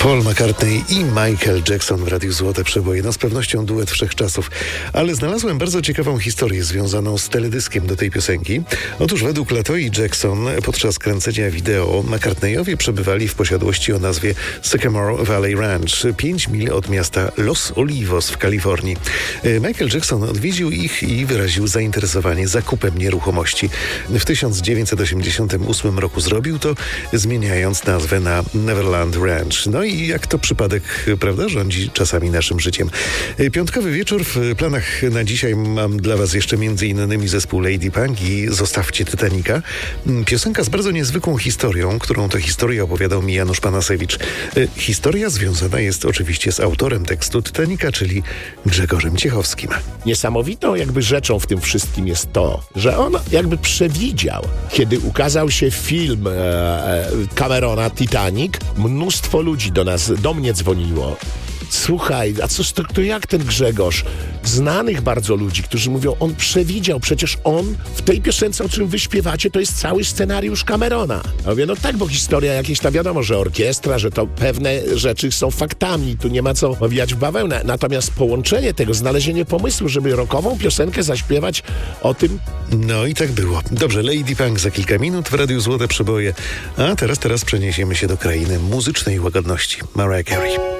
Paul McCartney i Michael Jackson w Radiu Złote Przeboje. No z pewnością duet wszechczasów. Ale znalazłem bardzo ciekawą historię związaną z teledyskiem do tej piosenki. Otóż według Latoi Jackson podczas kręcenia wideo McCartneyowie przebywali w posiadłości o nazwie Sycamore Valley Ranch, 5 mil od miasta Los Olivos w Kalifornii. Michael Jackson odwiedził ich i wyraził zainteresowanie zakupem nieruchomości. W 1988 roku zrobił to, zmieniając nazwę na Neverland Ranch. No i jak to przypadek, prawda, rządzi czasami naszym życiem. Piątkowy wieczór. W planach na dzisiaj mam dla was jeszcze m.in. zespół Lady Punk i Zostawcie Titanica. Piosenka z bardzo niezwykłą historią, którą to historię opowiadał mi Janusz Panasewicz. Historia związana jest oczywiście z autorem tekstu Titanica, czyli Grzegorzem Ciechowskim. Niesamowitą jakby rzeczą w tym wszystkim jest to, że on jakby przewidział, kiedy ukazał się film Camerona Titanic, mnóstwo ludzi do mnie dzwoniło. Słuchaj, a co to jak ten Grzegorz? Znanych bardzo ludzi, którzy mówią, on przewidział, przecież on w tej piosence, o czym wy śpiewacie, to jest cały scenariusz Camerona. Ja mówię, no tak, bo historia jakieś, ta wiadomo, że orkiestra, że to pewne rzeczy są faktami, tu nie ma co owijać w bawełnę. Natomiast połączenie tego, znalezienie pomysłu, żeby rockową piosenkę zaśpiewać o tym... No i tak było. Dobrze, Lady Punk za kilka minut w Radiu Złote Przeboje, a teraz przeniesiemy się do krainy muzycznej łagodności. Mariah Carey.